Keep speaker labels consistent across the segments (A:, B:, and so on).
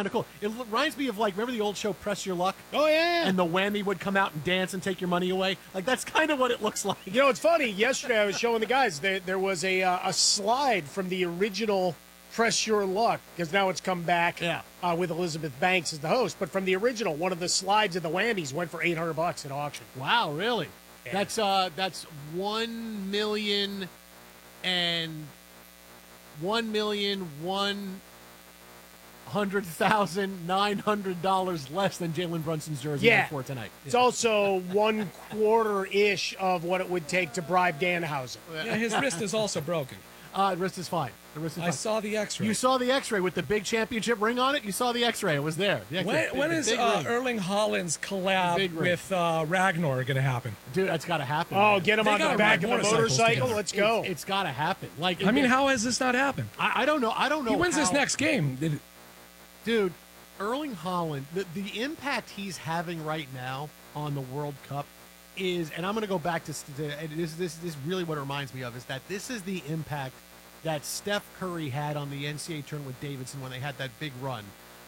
A: kind of cool. It reminds me of, like, remember the old show Press Your Luck?
B: Oh, yeah.
A: And the whammy would come out and dance and take your money away. Like, that's kind of what it looks like.
B: You know, it's funny. Yesterday I was showing the guys there was a slide from the original Press Your Luck, because now it's come back with Elizabeth Banks as the host. But from the original, one of the slides of the whammies went for $800 at auction.
A: Wow, really?
B: Yeah.
A: That's $1,100,900 less than Jalen Brunson's jersey for tonight.
B: It's also 1/4-ish of what it would take to bribe Danhausen.
C: Yeah, his wrist is also broken.
A: Wrist is fine.
C: I saw the X-ray.
A: You saw the X-ray with the big championship ring on it? You saw the X-ray. It was there.
C: When is Erling Haaland's collab with Ragnar going to happen?
A: Dude, that's got to happen.
B: Oh,
A: man.
B: get him on the back of a motorcycle. Let's go.
A: It's got to happen. Like,
C: I mean, how has this not happened?
A: I don't know.
C: He wins this next game.
A: Dude, Erling Haaland, the impact he's having right now on the World Cup is, and I'm going to go back to this is really what it reminds me of, is that this is the impact that Steph Curry had on the NCAA tournament with Davidson when they had that big run.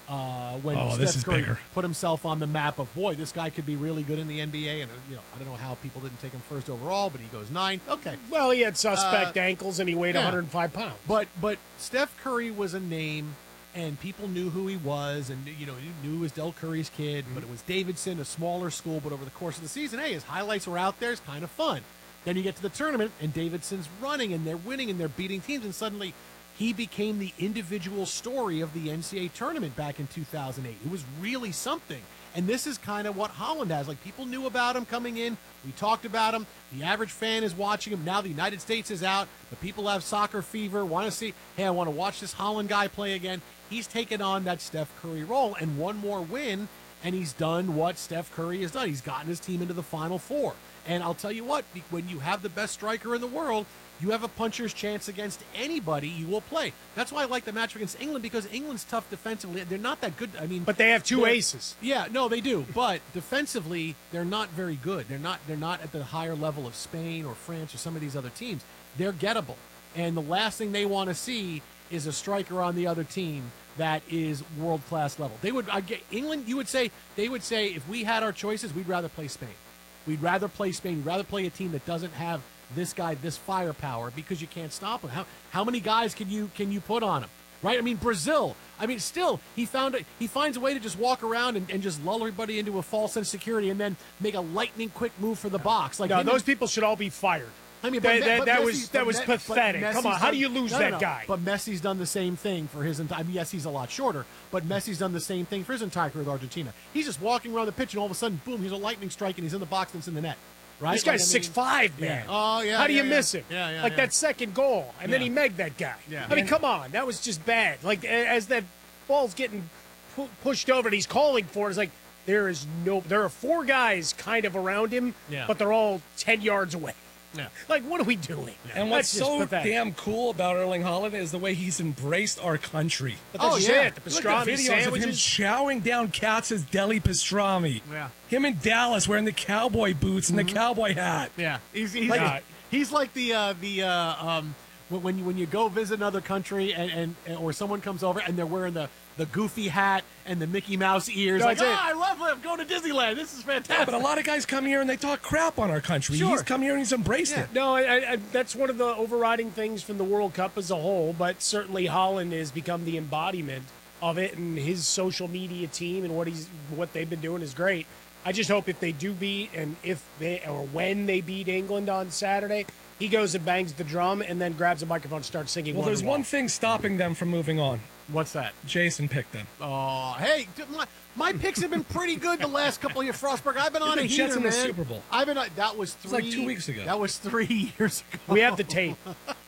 A: When Steph Curry put himself on the map of, boy, this guy could be really good in the NBA. And, I don't know how people didn't take him first overall, but he goes 9th. Okay.
B: Well, he had suspect ankles and he weighed 105 pounds.
A: But Steph Curry was a name, and people knew who he was, and, you knew he was Del Curry's kid, but it was Davidson, a smaller school. But over the course of the season, hey, his highlights were out there. It's kind of fun. Then you get to the tournament, and Davidson's running, and they're winning, and they're beating teams, and suddenly he became the individual story of the NCAA tournament back in 2008. It was really something. And this is kind of what Haaland has. Like, people knew about him coming in. We talked about him. The average fan is watching him. Now the United States is out. The people have soccer fever, want to see, hey, I want to watch this Haaland guy play again. He's taken on that Steph Curry role, and one more win, and he's done what Steph Curry has done. He's gotten his team into the Final Four. And I'll tell you what, when you have the best striker in the world, you have a puncher's chance against anybody you will play. That's why I like the match against England, because England's tough defensively. They're not that good. I mean,
B: but they have two aces.
A: Yeah, no, they do. But defensively, they're not very good. They're not at the higher level of Spain or France or some of these other teams. They're gettable. And the last thing they want to see is a striker on the other team that is world-class level. England, they would say, if we had our choices, we'd rather play Spain. We'd rather play Spain. We'd rather play a team that doesn't have this guy, this firepower, because you can't stop him. How many guys can you put on him? Right? I mean, Brazil. I mean, still, he finds a way to just walk around and just lull everybody into a false sense of security and then make a lightning quick move for the box. Like,
B: no, those people should all be fired. I mean, that was pathetic. Come on, how do you lose that guy?
A: But Messi's done the same thing for his entire. I mean, yes, he's a lot shorter, but Messi's done the same thing for his entire career with Argentina. He's just walking around the pitch, and all of a sudden, boom, he's a lightning strike, and he's in the box and it's in the net. Right?
B: This guy's 6'5", man.
A: Oh, yeah.
B: How do you miss him?
A: Yeah.
B: That second goal, and then he megged that guy.
A: Yeah.
B: I mean, come on, that was just bad. Like, as that ball's getting pushed over, and he's calling for it, it's like, there are 4 guys kind of around him, but they're all 10 yards away.
A: Yeah.
B: Like, what are we doing?
C: And what's so damn cool about Erling Haaland is the way he's embraced our country.
B: But that's it. The
C: Look
B: pastrami
C: at videos
B: sandwiches.
C: of him chowing down Katz's Deli Pastrami.
A: Yeah.
C: Him in Dallas wearing the cowboy boots and the cowboy hat.
A: Yeah. He's like the when you go visit another country and or someone comes over and they're wearing the goofy hat and the Mickey Mouse ears.
B: No,
A: like,
B: that's it.
A: I love it. I'm going to Disneyland. This is fantastic.
C: Yeah, but a lot of guys come here and they talk crap on our country.
A: Sure.
C: He's come here and he's embraced it.
B: No, that's one of the overriding things from the World Cup as a whole, but certainly Haaland has become the embodiment of it, and his social media team and what they've been doing is great. I just hope if they do beat, and when they beat England on Saturday, he goes and bangs the drum and then grabs a microphone and starts singing.
C: Well, there's one thing stopping them from moving on.
A: What's that?
C: Jason picked them.
A: Oh, hey, my picks have been pretty good the last couple of years. Frostberg, I've been on a heater,
C: Jets in the
A: man.
C: Super Bowl.
A: That was 3.
C: It's like 2 weeks ago.
A: That was 3 years ago.
B: We have the tape.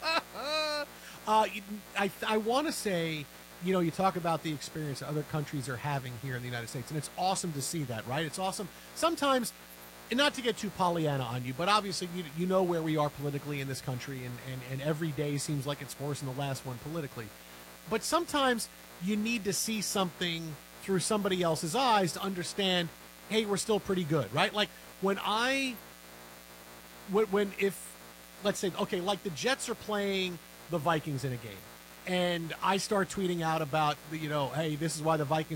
A: I want to say, you talk about the experience other countries are having here in the United States, and it's awesome to see that, right? It's awesome. Sometimes, and not to get too Pollyanna on you, but obviously you know where we are politically in this country, and every day seems like it's worse than the last one politically. But sometimes you need to see something through somebody else's eyes to understand, hey, we're still pretty good, right? Like if let's say, okay, like the Jets are playing the Vikings in a game, and I start tweeting out about, hey, this is why the Vikings